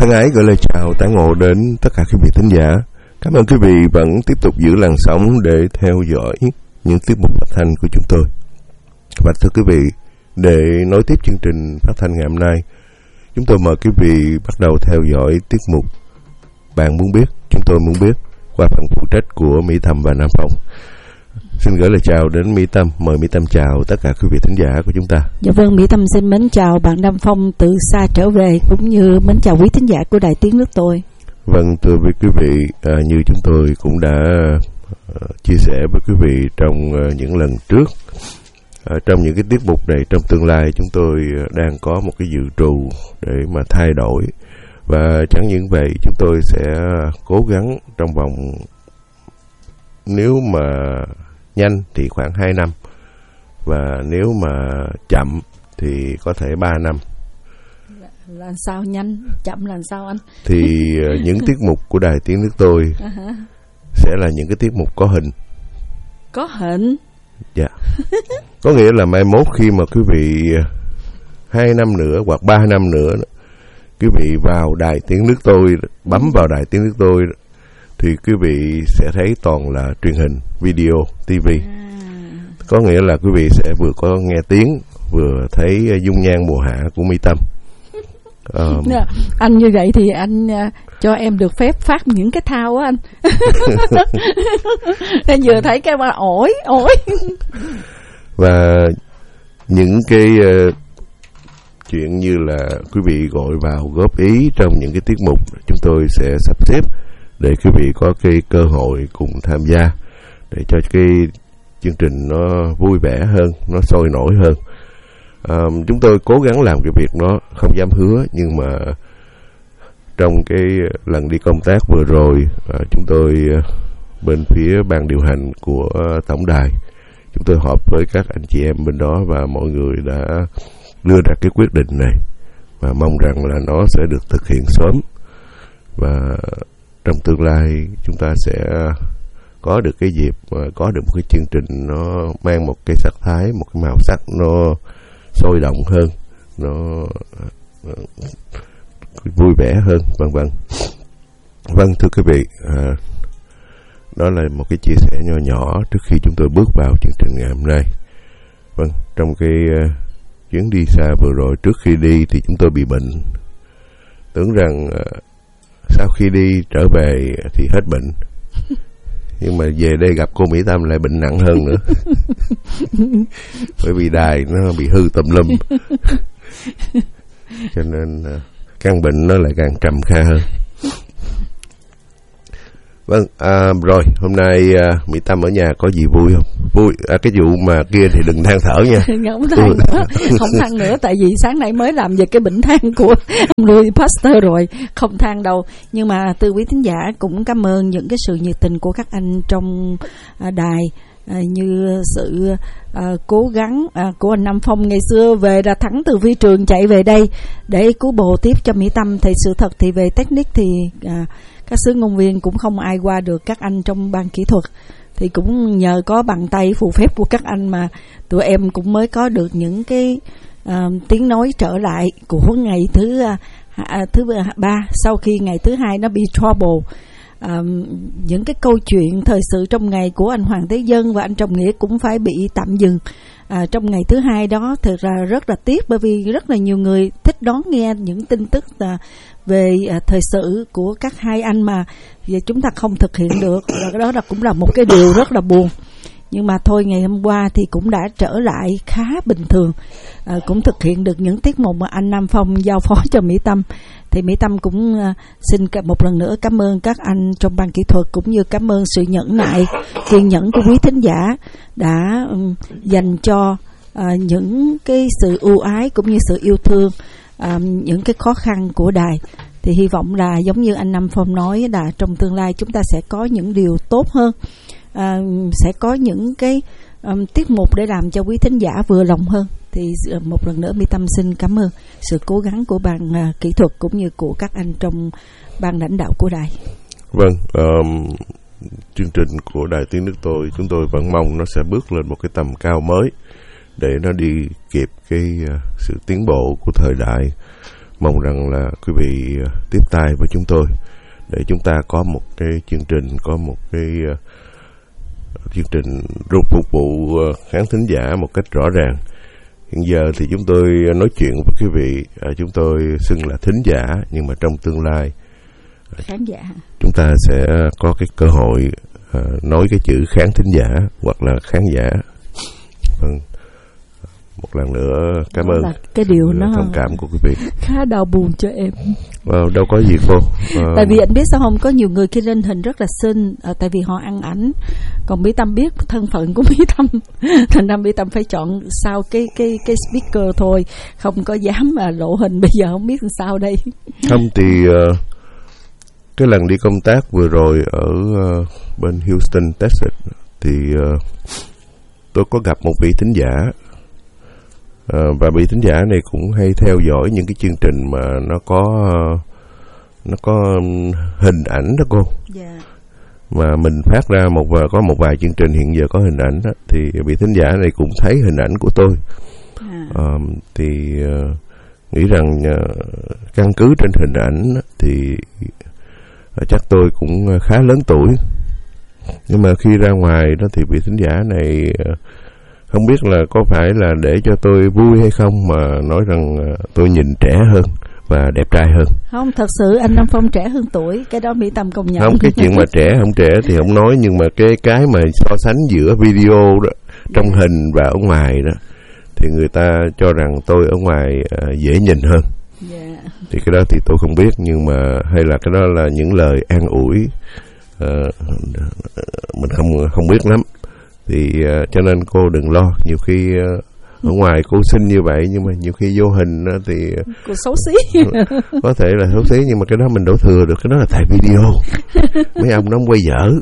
Thân ái gửi lời chào tán ngộ đến tất cả quý vị thính giả. Cảm ơn quý vị vẫn tiếp tục giữ làn sóng để theo dõi những tiết mục phát thanh của chúng tôi. Và thưa quý vị, để nối tiếp chương trình phát thanh ngày hôm nay, chúng tôi mời quý vị bắt đầu theo dõi tiết mục Bạn muốn biết, chúng tôi muốn biết qua phần phụ trách của Mỹ Tâm và Nam Phong. Xin gửi lời chào đến Mỹ Tâm. Mời Mỹ Tâm chào tất cả quý vị thính giả của chúng ta. Dạ vâng, Mỹ Tâm xin mến chào bạn Nam Phong từ xa trở về, cũng như mến chào quý thính giả của Đài Tiếng Nước Tôi. Vâng, thưa quý vị, như chúng tôi cũng đã chia sẻ với quý vị trong những lần trước, trong những cái tiết mục này trong tương lai chúng tôi đang có một cái dự trù để mà thay đổi. Và chẳng những vậy, chúng tôi sẽ cố gắng trong vòng, nếu mà nhanh thì khoảng 2 năm, và nếu mà chậm thì có thể 3 năm. Là sao nhanh, chậm là sao anh? Thì những tiết mục của Đài Tiếng Nước Tôi sẽ là những cái tiết mục có hình. Có hình? Dạ. Có nghĩa là mai mốt khi mà quý vị 2 năm nữa hoặc 3 năm nữa, quý vị vào Đài Tiếng Nước Tôi, bấm vào Đài Tiếng Nước Tôi, thì quý vị sẽ thấy toàn là truyền hình, video, TV. Có nghĩa là quý vị sẽ vừa có nghe tiếng, vừa thấy dung nhan mùa hạ của Mỹ Tâm. Anh như vậy thì anh cho em được phép phát những cái thao á anh. Em vừa thấy cái mà ổi. Và những cái chuyện như là quý vị gọi vào góp ý trong những cái tiết mục, chúng tôi sẽ sắp xếp để quý vị có cái cơ hội cùng tham gia, để cho cái chương trình nó vui vẻ hơn, nó sôi nổi hơn. Chúng tôi cố gắng làm cái việc đó, không dám hứa, nhưng mà trong cái lần đi công tác vừa rồi, chúng tôi bên phía ban điều hành của tổng đài, chúng tôi họp với các anh chị em bên đó và mọi người đã đưa ra cái quyết định này, và mong rằng là nó sẽ được thực hiện sớm, và trong tương lai chúng ta sẽ có được cái dịp có được một cái chương trình nó mang một cái sắc thái, một cái màu sắc nó sôi động hơn, nó vui vẻ hơn, vân vân. Vâng, thưa quý vị, đó là một cái chia sẻ nhỏ nhỏ trước khi chúng tôi bước vào chương trình ngày hôm nay. Vâng, trong cái chuyến đi xa vừa rồi, trước khi đi thì chúng tôi bị bệnh. Tưởng rằng sau khi đi trở về thì hết bệnh, nhưng mà về đây gặp cô Mỹ Tâm lại bệnh nặng hơn nữa. Bởi vì đài nó bị hư tùm lum, cho nên căn bệnh nó lại càng trầm kha hơn. Vâng, rồi hôm nay Mỹ Tâm ở nhà có gì vui không? Vui, cái vụ mà kia thì đừng than thở nha. Không than nữa, tại vì sáng nay mới làm về cái bệnh than của ông Louis Pasteur rồi, không than đâu. Nhưng mà từ quý thính giả cũng cảm ơn những cái sự nhiệt tình của các anh trong đài, như sự cố gắng của anh Nam Phong ngày xưa về ra thắng từ phi trường chạy về đây để cứu bồ tiếp cho Mỹ Tâm. Thì sự thật thì về technique thì các xứ ngôn viên cũng không ai qua được các anh trong ban kỹ thuật, thì cũng nhờ có bàn tay phù phép của các anh mà tụi em cũng mới có được những cái tiếng nói trở lại của ngày thứ 3 sau khi ngày thứ 2 nó bị trouble. Những cái câu chuyện thời sự trong ngày của anh Hoàng Thế Dân và anh Trọng Nghĩa cũng phải bị tạm dừng trong ngày thứ 2 đó. Thực ra rất là tiếc, bởi vì rất là nhiều người thích đón nghe những tin tức về thời sự của các hai anh mà chúng ta không thực hiện được. Đó là cũng là một cái điều rất là buồn. Nhưng mà thôi, ngày hôm qua thì cũng đã trở lại khá bình thường, cũng thực hiện được những tiết mục mà anh Nam Phong giao phó cho Mỹ Tâm. Thì Mỹ Tâm cũng xin một lần nữa cảm ơn các anh trong ban kỹ thuật, cũng như cảm ơn sự nhẫn nại, kiên nhẫn của quý thính giả đã dành cho những cái sự ưu ái cũng như sự yêu thương, những cái khó khăn của đài. Thì hy vọng là giống như anh Nam Phong nói là trong tương lai chúng ta sẽ có những điều tốt hơn, sẽ có những cái tiết mục để làm cho quý thính giả vừa lòng hơn. Thì một lần nữa Mỹ Tâm xin cảm ơn sự cố gắng của ban kỹ thuật cũng như của các anh trong ban lãnh đạo của đài. Vâng, chương trình của Đài Tiếng Nước Tôi, chúng tôi vẫn mong nó sẽ bước lên một cái tầm cao mới để nó đi kịp cái sự tiến bộ của thời đại. mong rằng là quý vị tiếp tay với chúng tôi để chúng ta có một cái chương trình, có một cái chương trình phục vụ khán thính giả một cách rõ ràng. Hiện giờ thì chúng tôi nói chuyện với quý vị, chúng tôi xưng là thính giả, nhưng mà trong tương lai khán giả chúng ta sẽ có cái cơ hội nói cái chữ khán thính giả hoặc là khán giả. Vâng. Một lần nữa cảm ơn cái điều nó thông cảm của quý vị. Khá đau buồn cho em. Đâu có gì cô. Tại vì anh biết sao không, có nhiều người khi lên hình rất là xinh, tại vì họ ăn ảnh. Còn Mỹ Tâm biết thân phận của Mỹ Tâm, thành ra Mỹ Tâm phải chọn sau cái speaker thôi, không có dám mà lộ hình. Bây giờ không biết làm sao đây. Không thì cái lần đi công tác vừa rồi ở bên Houston, Texas thì tôi có gặp một vị thính giả. Và vị thính giả này cũng hay theo dõi những cái chương trình mà nó có hình ảnh đó cô. Yeah. Mà mình phát ra có một vài chương trình hiện giờ có hình ảnh đó, thì vị thính giả này cũng thấy hình ảnh của tôi. Thì nghĩ rằng căn cứ trên hình ảnh đó, thì chắc tôi cũng khá lớn tuổi. Nhưng mà khi ra ngoài đó thì vị thính giả này không biết là có phải là để cho tôi vui hay không mà nói rằng tôi nhìn trẻ hơn và đẹp trai hơn. Không, thật sự anh Nam Phong trẻ hơn tuổi, cái đó Mỹ Tâm công nhận. Không, cái chuyện mà trẻ không trẻ thì không nói, nhưng mà cái mà so sánh giữa video đó, trong hình và ở ngoài đó, thì người ta cho rằng tôi ở ngoài dễ nhìn hơn. Yeah. Thì cái đó thì tôi không biết, nhưng mà hay là cái đó là những lời an ủi, mình không biết lắm. Thì cho nên cô đừng lo, nhiều khi ở ngoài cô xinh như vậy nhưng mà nhiều khi vô hình thì cô xấu xí. Có thể là xấu xí, nhưng mà cái đó mình đổ thừa được, cái đó là tại video. Mấy ông nó quay dở.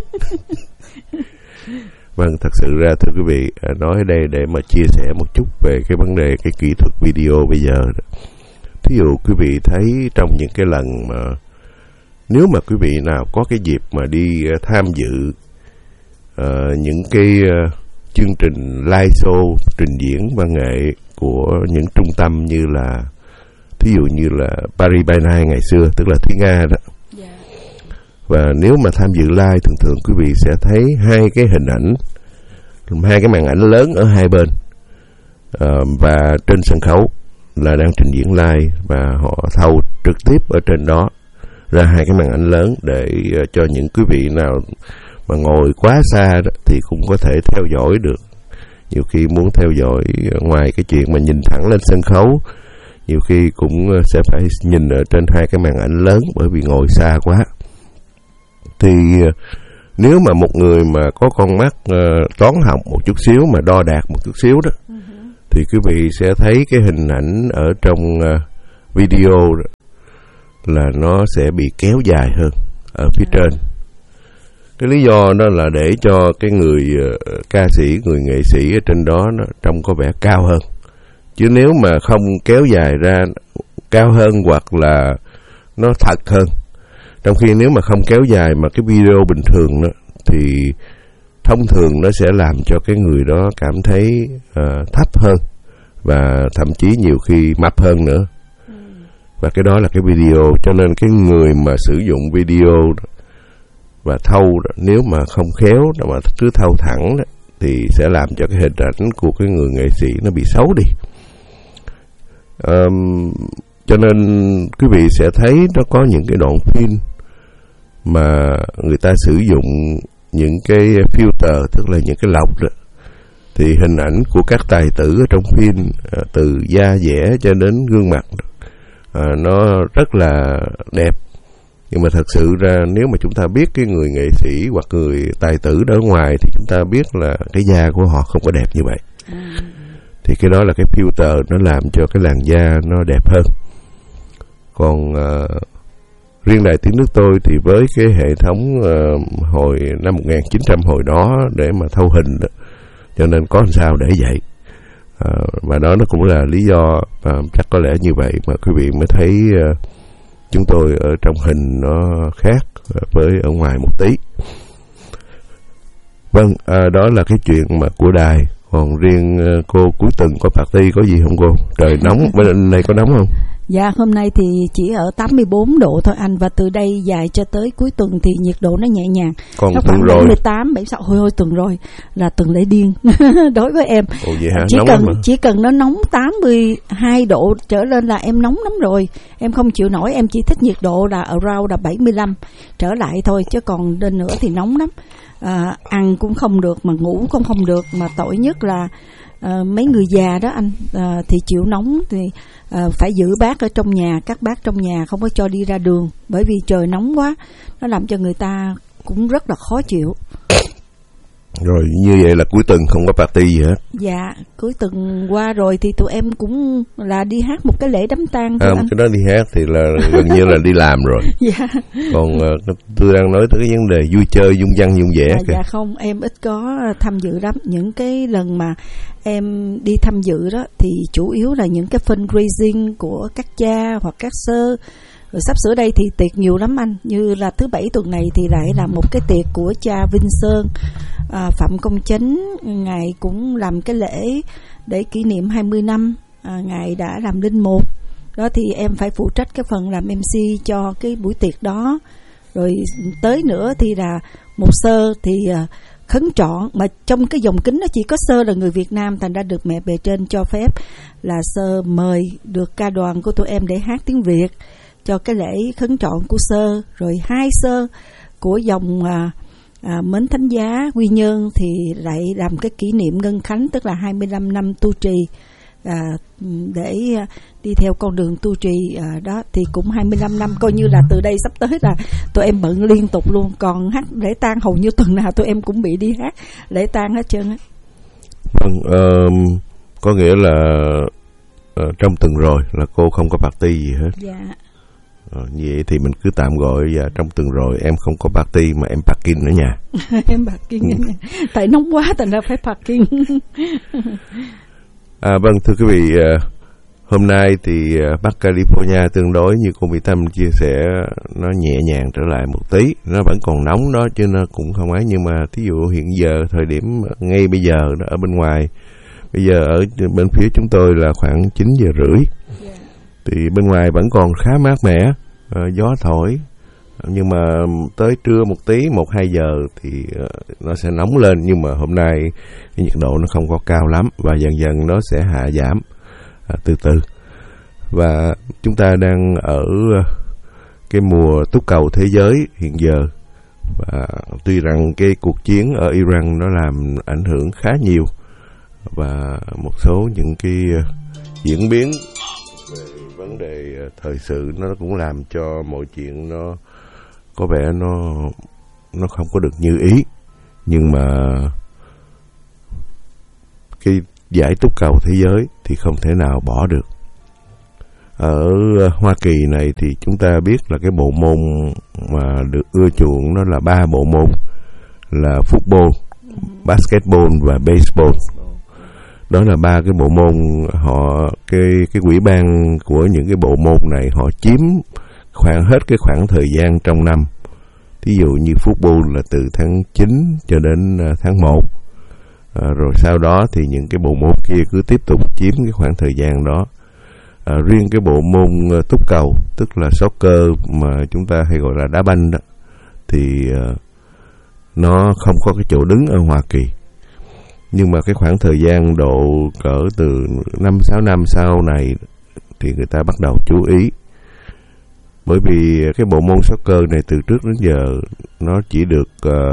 Vâng, thật sự ra thưa quý vị, nói ở đây để mà chia sẻ một chút về cái vấn đề cái kỹ thuật video bây giờ. Thí dụ quý vị thấy trong những cái lần mà nếu mà quý vị nào có cái dịp mà đi tham dự những cái chương trình live show trình diễn văn nghệ của những trung tâm như là thí dụ như là Paris by Night ngày xưa, tức là Thúy Nga đó. Yeah. Và nếu mà tham dự live, thường thường quý vị sẽ thấy hai cái hình ảnh, hai cái màn ảnh lớn ở hai bên, và trên sân khấu là đang trình diễn live và họ thâu trực tiếp ở trên đó ra hai cái màn ảnh lớn để cho những quý vị nào mà ngồi quá xa đó thì cũng có thể theo dõi được. Nhiều khi muốn theo dõi ngoài cái chuyện mà nhìn thẳng lên sân khấu, nhiều khi cũng sẽ phải nhìn ở trên hai cái màn ảnh lớn bởi vì ngồi xa quá. Thì nếu mà một người mà có con mắt toán học một chút xíu, mà đo đạc một chút xíu đó, thì quý vị sẽ thấy cái hình ảnh ở trong video đó, là nó sẽ bị kéo dài hơn ở phía trên. Cái lý do đó là để cho cái người ca sĩ, người nghệ sĩ ở trên đó nó trông có vẻ cao hơn. Chứ nếu mà không kéo dài ra cao hơn hoặc là nó thật hơn. Trong khi nếu mà không kéo dài mà cái video bình thường đó, thì thông thường nó sẽ làm cho cái người đó cảm thấy thấp hơn và thậm chí nhiều khi mập hơn nữa. Và cái đó là cái video, cho nên cái người mà sử dụng video đó, và thâu đó, nếu mà không khéo mà cứ thâu thẳng đó, thì sẽ làm cho cái hình ảnh của cái người nghệ sĩ nó bị xấu đi. Cho nên quý vị sẽ thấy nó có những cái đoạn phim mà người ta sử dụng những cái filter, tức là những cái lọc đó, thì hình ảnh của các tài tử ở trong phim, từ da dẻ cho đến gương mặt đó, nó rất là đẹp. Nhưng mà thật sự ra nếu mà chúng ta biết cái người nghệ sĩ hoặc người tài tử ở ngoài thì chúng ta biết là cái da của họ không có đẹp như vậy. Thì cái đó là cái filter nó làm cho cái làn da nó đẹp hơn. Còn riêng Đài Tiếng Nước tôi thì với cái hệ thống hồi năm 1900 hồi đó để mà thâu hình đó, cho nên có làm sao để vậy. Và đó nó cũng là lý do chắc có lẽ như vậy mà quý vị mới thấy chúng tôi ở trong hình nó khác với ở ngoài một tí. Vâng, đó là cái chuyện mà của đài. Còn riêng cô cuối tuần có party có gì không cô? Trời nóng, bên này có nóng không? Dạ, hôm nay thì chỉ ở 84 độ thôi anh, và từ đây dài cho tới cuối tuần thì nhiệt độ nó nhẹ nhàng. Còn nó tuần khoảng rồi 78, 76, thôi tuần rồi là tuần lễ điên đối với em. Ồ, vậy hả? Chỉ cần nó nóng 82 độ trở lên là em nóng lắm rồi. Em không chịu nổi, em chỉ thích nhiệt độ là around là 75 trở lại thôi, chứ còn lên nữa thì nóng lắm. Ăn cũng không được, mà ngủ cũng không được, mà tội nhất là mấy người già đó anh, thì chịu nóng thì phải giữ bác ở trong nhà, các bác trong nhà không có cho đi ra đường, bởi vì trời nóng quá, nó làm cho người ta cũng rất là khó chịu. Rồi như vậy là cuối tuần không có party gì hết? Dạ, cuối tuần qua rồi thì tụi em cũng là đi hát một cái lễ đám tang thôi anh. Cái đó đi hát thì là gần như là đi làm rồi. Dạ. Còn tôi đang nói tới cái vấn đề vui chơi, dung dăng, dung vẻ. Dạ không, em ít có tham dự lắm. Những cái lần mà em đi tham dự đó thì chủ yếu là những cái fundraising của các cha hoặc các sơ. Rồi sắp sửa đây thì tiệc nhiều lắm anh. Như là thứ Bảy tuần này thì lại là một cái tiệc của cha Vinh Sơn, Phạm Công Chánh. Ngài cũng làm cái lễ để kỷ niệm 20 năm Ngài đã làm linh mục. Đó thì em phải phụ trách cái phần làm MC cho cái buổi tiệc đó. Rồi tới nữa thì là một sơ thì khấn trọn, mà trong cái dòng kính nó chỉ có sơ là người Việt Nam, thành ra được mẹ bề trên cho phép là sơ mời được ca đoàn của tụi em để hát tiếng Việt cho cái lễ khấn trọn của sơ. Rồi hai sơ của dòng Mến Thánh Giá Quy Nhơn thì lại làm cái kỷ niệm ngân khánh, tức là 25 năm tu trì, để đi theo con đường tu trì đó thì cũng 25 năm, coi như là từ đây sắp tới là tụi em bận liên tục luôn. Còn hát lễ tang hầu như tuần nào tụi em cũng bị đi hát lễ tang hết trơn á. Vâng, có nghĩa là trong tuần rồi là cô không có party gì hết. Dạ. Vậy thì mình cứ tạm gọi và trong tuần rồi em không có party mà em parking ở nhà. Em parking ở nhà. Tại nóng quá thành ra phải parking. Vâng, thưa quý vị, hôm nay thì Bắc California tương đối như cô Mỹ Tâm chia sẻ, nó nhẹ nhàng trở lại một tí. Nó vẫn còn nóng đó chứ nó cũng không ấy, nhưng mà thí dụ hiện giờ thời điểm ngay bây giờ đó, ở bên ngoài bây giờ ở bên phía chúng tôi là khoảng 9 giờ rưỡi. Thì bên ngoài vẫn còn khá mát mẻ, gió thổi, nhưng mà tới trưa một tí, 1-2 giờ thì nó sẽ nóng lên. Nhưng mà hôm nay cái nhiệt độ nó không có cao lắm và dần dần nó sẽ hạ giảm từ từ. Và chúng ta đang ở cái mùa túc cầu thế giới hiện giờ, và tuy rằng cái cuộc chiến ở Iran nó làm ảnh hưởng khá nhiều, và một số những cái diễn biến về vấn đề thời sự nó cũng làm cho mọi chuyện nó có vẻ nó không có được như ý. Nhưng mà cái giải túc cầu thế giới thì không thể nào bỏ được. Ở Hoa Kỳ này thì chúng ta biết là cái bộ môn mà được ưa chuộng nó là 3 bộ môn là football, basketball và baseball. Đó là 3 cái bộ môn cái ủy ban của những cái bộ môn này họ chiếm hết cái khoảng thời gian trong năm. Thí dụ như football là từ tháng 9 cho đến tháng 1. Rồi sau đó thì những cái bộ môn kia cứ tiếp tục chiếm cái khoảng thời gian đó. Riêng cái bộ môn túc cầu, tức là soccer mà chúng ta hay gọi là đá banh đó, thì nó không có cái chỗ đứng ở Hoa Kỳ. Nhưng mà cái khoảng thời gian độ cỡ từ 5-6 năm sau này thì người ta bắt đầu chú ý. Bởi vì cái bộ môn soccer này từ trước đến giờ nó chỉ được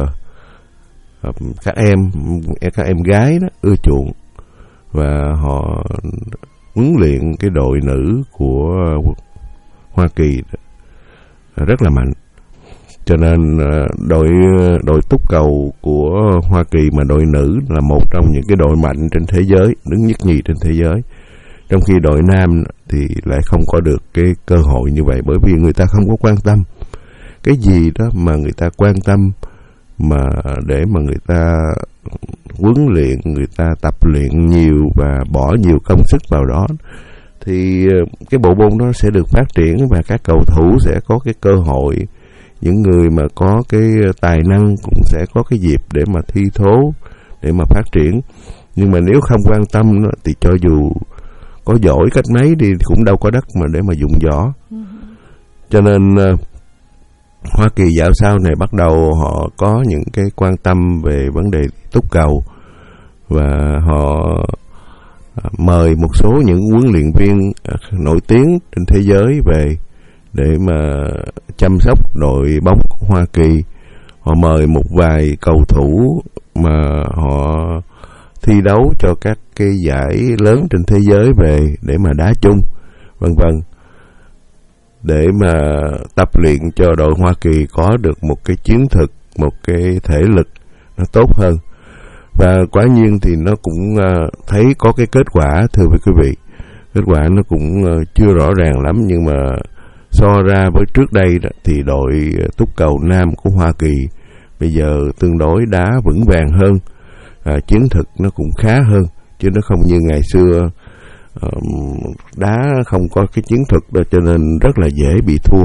các em gái đó ưa chuộng, và họ huấn luyện cái đội nữ của Hoa Kỳ rất là mạnh. Cho nên đội túc cầu của Hoa Kỳ mà đội nữ là một trong những cái đội mạnh trên thế giới, đứng nhất nhì trên thế giới. Trong khi đội nam thì lại không có được cái cơ hội như vậy, bởi vì người ta không có quan tâm. Cái gì đó mà người ta quan tâm mà để mà người ta huấn luyện, người ta tập luyện nhiều và bỏ nhiều công sức vào đó, thì cái bộ môn đó sẽ được phát triển và các cầu thủ sẽ có cái cơ hội. Những người mà có cái tài năng cũng sẽ có cái dịp để mà thi thố, để mà phát triển. Nhưng mà nếu không quan tâm thì cho dù có giỏi cách mấy đi cũng đâu có đất mà để mà dụng võ. Cho nên Hoa Kỳ dạo sau này bắt đầu họ có những cái quan tâm về vấn đề túc cầu, và họ mời một số những huấn luyện viên nổi tiếng trên thế giới về để mà chăm sóc đội bóng của Hoa Kỳ. Họ mời một vài cầu thủ mà họ thi đấu cho các cái giải lớn trên thế giới về để mà đá chung, vân vân, để mà tập luyện cho đội Hoa Kỳ có được một cái chiến thực, một cái thể lực nó tốt hơn. Và quả nhiên thì nó cũng thấy có cái kết quả, thưa quý vị. Kết quả nó cũng chưa rõ ràng lắm, nhưng mà so ra với trước đây đó, thì đội túc cầu nam của Hoa Kỳ bây giờ tương đối đá vững vàng hơn, chiến thực nó cũng khá hơn, chứ nó không như ngày xưa đá không có cái chiến thuật đó, cho nên rất là dễ bị thua.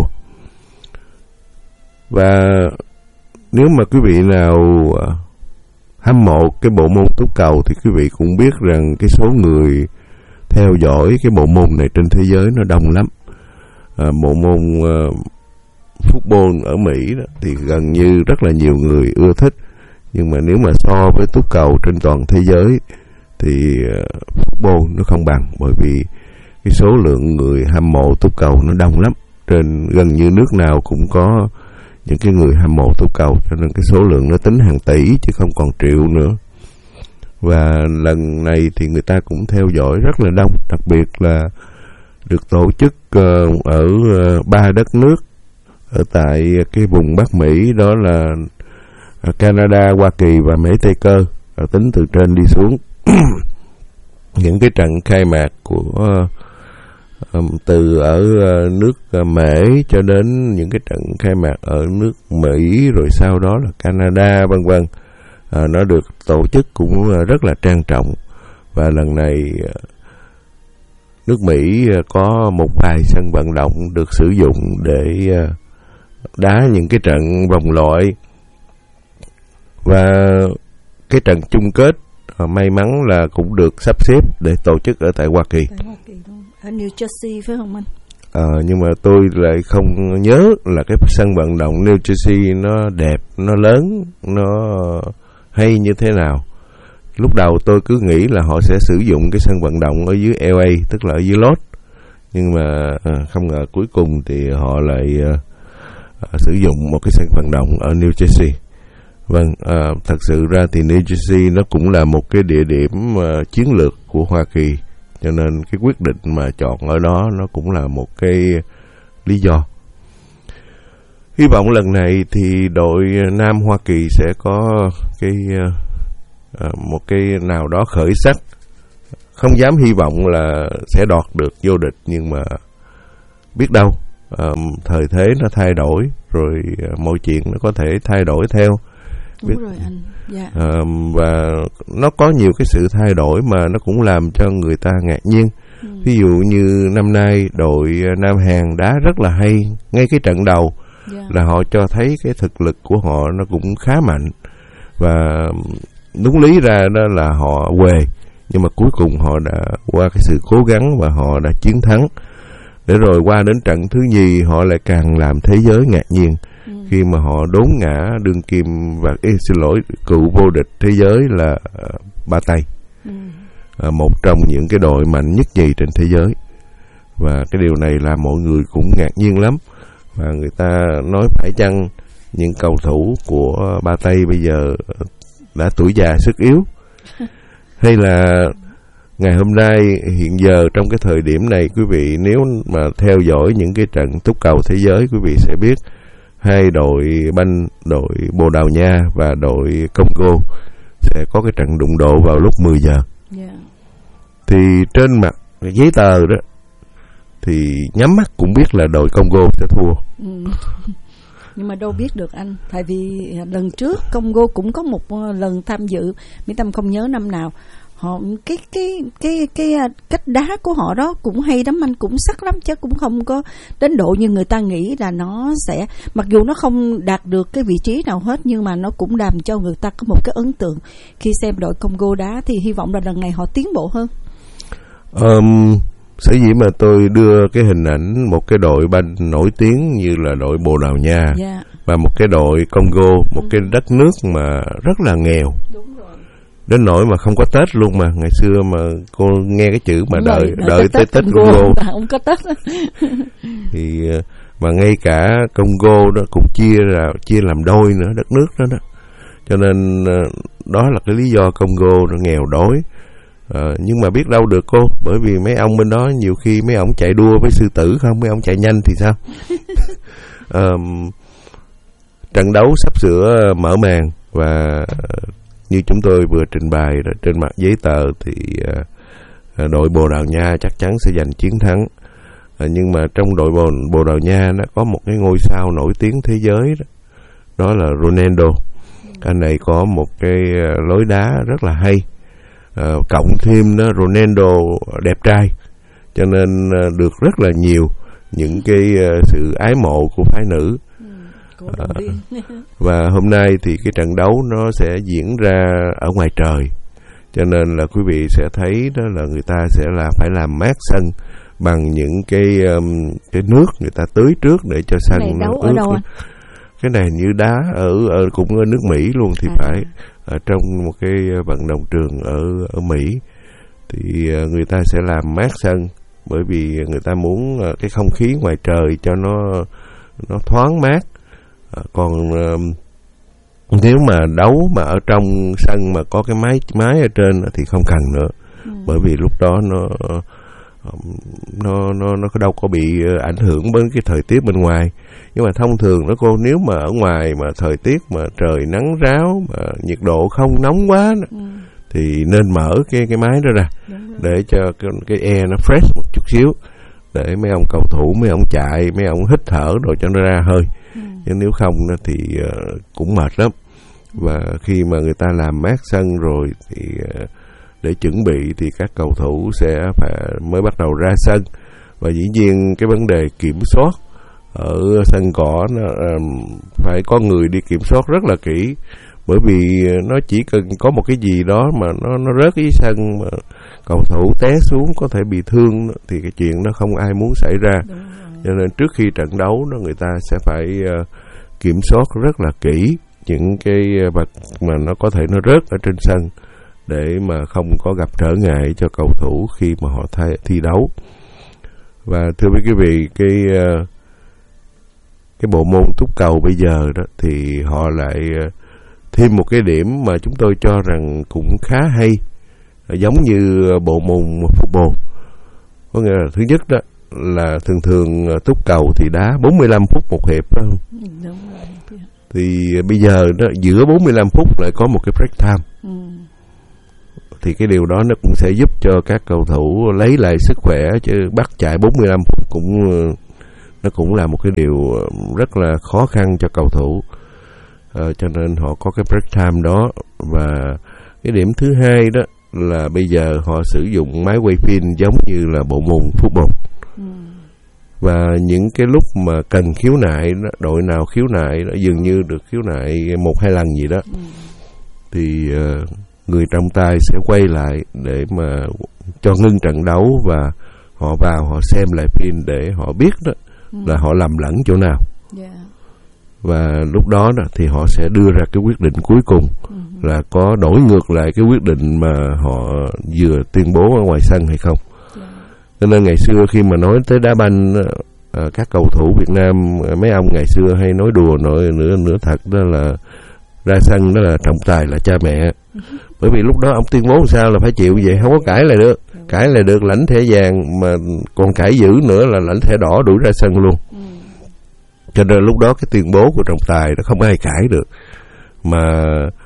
Và nếu mà quý vị nào hâm mộ cái bộ môn túc cầu thì quý vị cũng biết rằng cái số người theo dõi cái bộ môn này trên thế giới nó đông lắm. Bộ môn football ở Mỹ đó, thì gần như rất là nhiều người ưa thích, nhưng mà nếu mà so với túc cầu trên toàn thế giới thì football nó không bằng, bởi vì cái số lượng người hâm mộ túc cầu nó đông lắm. Trên gần như nước nào cũng có những cái người hâm mộ túc cầu, cho nên cái số lượng nó tính hàng tỷ chứ không còn triệu nữa. Và lần này thì người ta cũng theo dõi rất là đông, đặc biệt là được tổ chức ở 3 đất nước ở tại cái vùng Bắc Mỹ, đó là Canada, Hoa Kỳ và Mỹ Tây Cơ, tính từ trên đi xuống. Những cái trận khai mạc của từ ở nước Mễ cho đến những cái trận khai mạc ở nước Mỹ, rồi sau đó là Canada, vân vân, nó được tổ chức cũng rất là trang trọng. Và lần này nước Mỹ có một vài sân vận động được sử dụng để đá những cái trận vòng loại. Và cái trận chung kết may mắn là cũng được sắp xếp để tổ chức ở tại Hoa Kỳ. Ở New Jersey phải không anh? Nhưng mà tôi lại không nhớ là cái sân vận động New Jersey nó đẹp, nó lớn, nó hay như thế nào. Lúc đầu tôi cứ nghĩ là họ sẽ sử dụng cái sân vận động ở dưới LA, tức là ở dưới Los. Nhưng mà không ngờ cuối cùng thì họ lại sử dụng một cái sân vận động ở New Jersey. Vâng, thật sự ra thì New Jersey nó cũng là một cái địa điểm chiến lược của Hoa Kỳ, cho nên cái quyết định mà chọn ở đó nó cũng là một cái lý do. Hy vọng lần này thì đội Nam Hoa Kỳ sẽ có cái một cái nào đó khởi sắc. Không dám hy vọng là sẽ đoạt được vô địch, nhưng mà biết đâu thời thế nó thay đổi rồi, mọi chuyện nó có thể thay đổi theo. Đúng rồi anh. Dạ. Và nó có nhiều cái sự thay đổi mà nó cũng làm cho người ta ngạc nhiên. Ví dụ như năm nay đội Nam Hàn đá rất là hay, ngay cái trận đầu là họ cho thấy cái thực lực của họ nó cũng khá mạnh. Và đúng lý ra đó là họ què, nhưng mà cuối cùng họ đã qua cái sự cố gắng và họ đã chiến thắng. Để rồi qua đến trận thứ nhì họ lại càng làm thế giới ngạc nhiên khi mà họ đốn ngã đương kim và cựu vô địch thế giới là Ba Tây, một trong những cái đội mạnh nhất nhì trên thế giới. Và cái điều này làm mọi người cũng ngạc nhiên lắm. Và người ta nói phải chăng những cầu thủ của Ba Tây bây giờ đã tuổi già sức yếu, hay là ngày hôm nay hiện giờ trong cái thời điểm này, quý vị nếu mà theo dõi những cái trận túc cầu thế giới, quý vị sẽ biết hai đội banh, đội Bồ Đào Nha và đội Congo sẽ có cái trận đụng độ vào lúc 10 giờ. Thì trên mặt giấy tờ đó thì nhắm mắt cũng biết là đội Congo sẽ thua. Nhưng mà đâu biết được anh, tại vì lần trước Congo cũng có một lần tham dự, Mỹ Tâm không nhớ năm nào. Họ cái cách đá của họ đó cũng hay lắm anh, cũng sắc lắm, chứ cũng không có đến độ như người ta nghĩ là nó sẽ, mặc dù nó không đạt được cái vị trí nào hết, nhưng mà nó cũng làm cho người ta có một cái ấn tượng khi xem đội Congo đá. Thì hy vọng là lần này họ tiến bộ hơn. Sở dĩ mà tôi đưa cái hình ảnh một cái đội banh nổi tiếng như là đội Bồ Đào Nha và một cái đội Congo, một cái đất nước mà rất là nghèo. Đúng rồi. Đến nỗi mà không có Tết luôn, mà ngày xưa mà cô nghe cái chữ mà đợi tới Tết Congo không có Tết. Thì mà ngay cả Congo đó cũng chia làm đôi nữa, đất nước đó đó. Cho nên đó là cái lý do Congo nó nghèo đói. Nhưng mà biết đâu được cô, bởi vì mấy ông bên đó nhiều khi mấy ông chạy đua với sư tử không, mấy ông chạy nhanh thì sao? Trận đấu sắp sửa mở màn và như chúng tôi vừa trình bày trên mặt giấy tờ thì đội Bồ Đào Nha chắc chắn sẽ giành chiến thắng. Nhưng mà trong đội Bồ Đào Nha nó có một cái ngôi sao nổi tiếng thế giới đó là Ronaldo. Anh này có một cái lối đá rất là hay, cộng thêm đó Ronaldo đẹp trai, cho nên được rất là nhiều những cái sự ái mộ của phái nữ. Và hôm nay thì cái trận đấu nó sẽ diễn ra ở ngoài trời, cho nên là quý vị sẽ thấy đó là người ta sẽ phải làm mát sân bằng những cái nước người ta tưới trước để cho sân nó ướt. Cái này như đá cũng ở nước Mỹ luôn thì phải, ở trong một cái vận động trường ở Mỹ thì người ta sẽ làm mát sân, bởi vì người ta muốn cái không khí ngoài trời cho nó thoáng mát. Còn nếu mà đấu mà ở trong sân mà có cái mái ở trên thì không cần nữa, bởi vì lúc đó nó đâu có bị ảnh hưởng bởi cái thời tiết bên ngoài. Nhưng mà thông thường đó cô, nếu mà ở ngoài mà thời tiết mà trời nắng ráo mà nhiệt độ không nóng quá thì nên mở cái mái đó ra để cho cái air nó fresh một chút xíu, để mấy ông cầu thủ, mấy ông chạy, mấy ông hít thở rồi cho nó ra hơi. Nhưng nếu không thì cũng mệt lắm. Và khi mà người ta làm mát sân rồi thì để chuẩn bị thì các cầu thủ mới bắt đầu ra sân. Và dĩ nhiên cái vấn đề kiểm soát ở sân cỏ nó phải có người đi kiểm soát rất là kỹ, bởi vì nó chỉ cần có một cái gì đó mà nó rớt dưới sân mà cầu thủ té xuống có thể bị thương thì cái chuyện nó không ai muốn xảy ra. Cho nên trước khi trận đấu đó người ta sẽ phải kiểm soát rất là kỹ những cái vật mà nó có thể nó rớt ở trên sân để mà không có gặp trở ngại cho cầu thủ khi mà họ thi đấu. Và thưa quý vị, cái bộ môn túc cầu bây giờ đó thì họ lại thêm một cái điểm mà chúng tôi cho rằng cũng khá hay, giống như bộ môn football. Có nghĩa là thứ nhất đó là thường túc cầu thì đá 45 phút một hiệp phải không? Đúng rồi. Thì bây giờ đó giữa 45 phút lại có một cái break time. Thì cái điều đó nó cũng sẽ giúp cho các cầu thủ lấy lại sức khỏe, chứ bắt chạy 45 phút nó cũng là một cái điều rất là khó khăn cho cầu thủ. Cho nên họ có cái break time đó. Và cái điểm thứ hai đó là bây giờ họ sử dụng máy quay phim giống như là bộ môn football. Và những cái lúc mà cần khiếu nại, đội nào khiếu nại dường như được khiếu nại 1-2 lần gì đó, thì người trọng tài sẽ quay lại để mà cho ngưng trận đấu, và họ vào họ xem lại phim để họ biết đó là họ lầm lẫn chỗ nào. Và lúc đó thì họ sẽ đưa ra cái quyết định cuối cùng là có đổi ngược lại cái quyết định mà họ vừa tuyên bố ở ngoài sân hay không. Cho nên ngày xưa khi mà nói tới đá banh, các cầu thủ Việt Nam, mấy ông ngày xưa hay nói đùa nửa thật đó là ra sân đó là trọng tài là cha mẹ. Bởi vì lúc đó ông tuyên bố sao là phải chịu vậy, không có cãi lại được. Cãi lại được lãnh thẻ vàng, mà còn cãi dữ nữa là lãnh thẻ đỏ đuổi ra sân luôn. Cho nên lúc đó cái tuyên bố của trọng tài nó không ai cãi được. Mà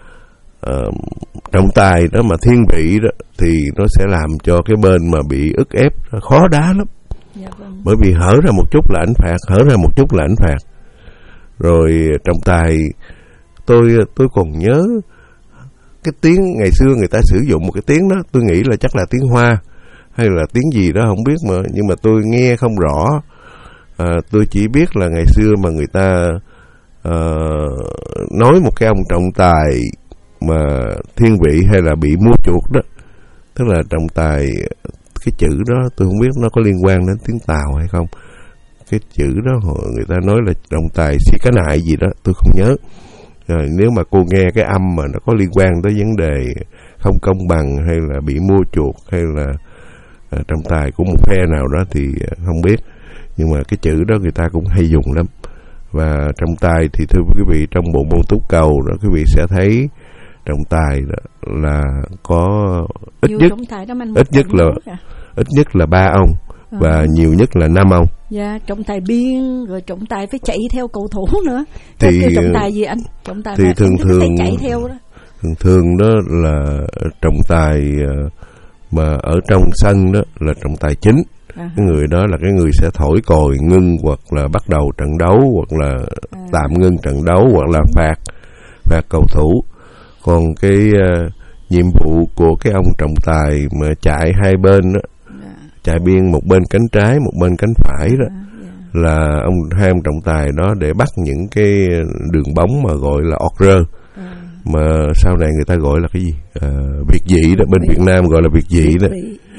trọng tài đó mà thiên vị đó thì nó sẽ làm cho cái bên mà bị ức ép khó đá lắm. Bởi vì hở ra một chút là ảnh phạt, hở ra một chút là ảnh phạt. Rồi trọng tài, tôi còn nhớ cái tiếng ngày xưa người ta sử dụng một cái tiếng đó, tôi nghĩ là chắc là tiếng Hoa hay là tiếng gì đó không biết, nhưng mà tôi nghe không rõ. Tôi chỉ biết là ngày xưa mà người ta nói một cái ông trọng tài mà thiên vị hay là bị mua chuộc đó, tức là trọng tài cái chữ đó tôi không biết nó có liên quan đến tiếng Tàu hay không. Cái chữ đó người ta nói là trọng tài si cá nại gì đó, tôi không nhớ. Rồi nếu mà cô nghe cái âm mà nó có liên quan tới vấn đề không công bằng hay là bị mua chuộc hay là trọng tài của một phe nào đó thì không biết. Nhưng mà cái chữ đó người ta cũng hay dùng lắm. Và trọng tài thì thưa quý vị, trong bộ môn tú cầu đó quý vị sẽ thấy trọng tài là có ít nhất là 3 ông và nhiều nhất là 5 ông. Dạ, trọng tài biên rồi trọng tài phải chạy theo cầu thủ nữa. Thì trọng tài gì anh? Trọng tài thì thường phải chạy theo đó. Thường đó là trọng tài mà ở trong sân đó là trọng tài chính. Cái người đó là cái người sẽ thổi còi ngưng hoặc là bắt đầu trận đấu hoặc là tạm ngưng trận đấu hoặc là phạt cầu thủ. Còn cái nhiệm vụ của cái ông trọng tài mà chạy hai bên đó, chạy biên một bên cánh trái một bên cánh phải đó, là hai ông trọng tài đó để bắt những cái đường bóng mà gọi là order, mà sau này người ta gọi là cái gì, việt vị đó, bên Việt Nam gọi là việt vị đó.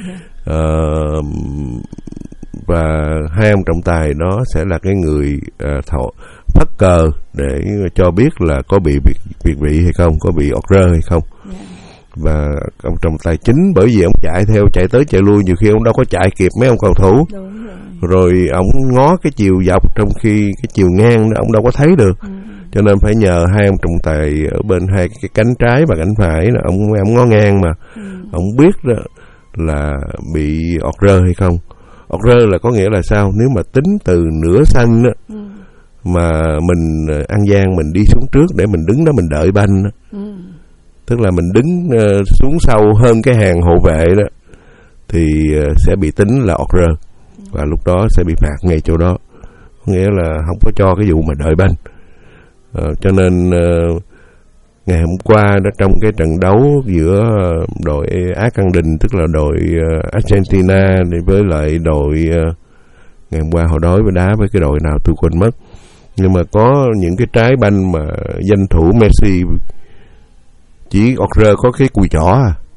Và hai ông trọng tài đó sẽ là cái người phất cờ để cho biết là có bị việt vị hay không, có bị order hay không. Và ông trọng tài chính bởi vì ông chạy tới chạy lui, nhiều khi ông đâu có chạy kịp mấy ông cầu thủ, rồi ông ngó cái chiều dọc trong khi cái chiều ngang đó ông đâu có thấy được, cho nên phải nhờ hai ông trọng tài ở bên hai cái cánh trái và cánh phải đó, ông ngó ngang mà ông biết đó là bị order hay không. Order là có nghĩa là sao? Nếu mà tính từ nửa sân đó mà mình ăn gian mình đi xuống trước để mình đứng đó mình đợi banh đó, tức là mình đứng xuống sâu hơn cái hàng hộ vệ đó thì sẽ bị tính là order và lúc đó sẽ bị phạt ngay chỗ đó, có nghĩa là không có cho cái vụ mà đợi banh. Cho nên ngày hôm qua đó, trong cái trận đấu giữa đội Argentina, tức là đội Argentina với lại đội ngày hôm qua họ đối với đá với cái đội nào tôi quên mất, nhưng mà có những cái trái banh mà danh thủ Messi chỉ order có cái cùi chỏ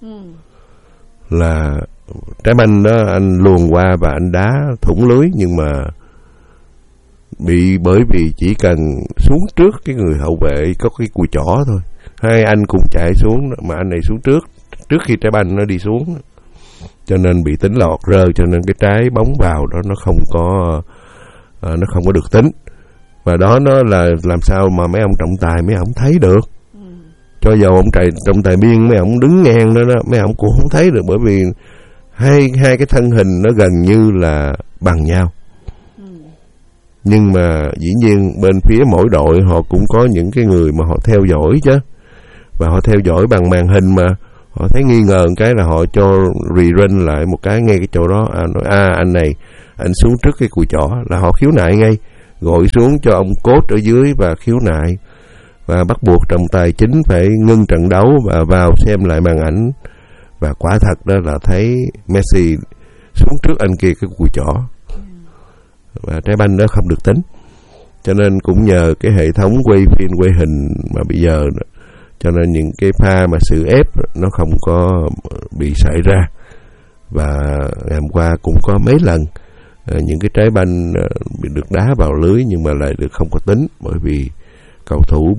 là trái banh đó anh luồn qua và anh đá thủng lưới, nhưng mà bởi vì chỉ cần xuống trước cái người hậu vệ có cái cùi chỏ thôi, hai anh cùng chạy xuống mà anh này xuống trước khi trái banh nó đi xuống, cho nên bị tính là order, cho nên cái trái bóng vào đó nó không có được tính. Và đó nó là làm sao mà mấy ông trọng tài mấy ông thấy được. Cho dù ông trọng tài biên mấy ông đứng ngang đó mấy ông cũng không thấy được, bởi vì hai cái thân hình nó gần như là bằng nhau. Nhưng mà dĩ nhiên bên phía mỗi đội họ cũng có những cái người mà họ theo dõi chứ, và họ theo dõi bằng màn hình, mà họ thấy nghi ngờ cái là họ cho rerun lại một cái ngay cái chỗ đó, nói anh này anh xuống trước cái cùi chỏ, là họ khiếu nại ngay, gọi xuống cho ông coach ở dưới và khiếu nại, và bắt buộc trọng tài chính phải ngưng trận đấu và vào xem lại màn ảnh, và quả thật đó là thấy Messi xuống trước anh kia cái cùi chỏ và trái banh đó không được tính. Cho nên cũng nhờ cái hệ thống quay phim quay hình mà bây giờ đó, cho nên những cái pha mà sự ép nó không có bị xảy ra. Và ngày hôm qua cũng có mấy lần những cái trái banh bị được đá vào lưới nhưng mà lại được không có tính, bởi vì cầu thủ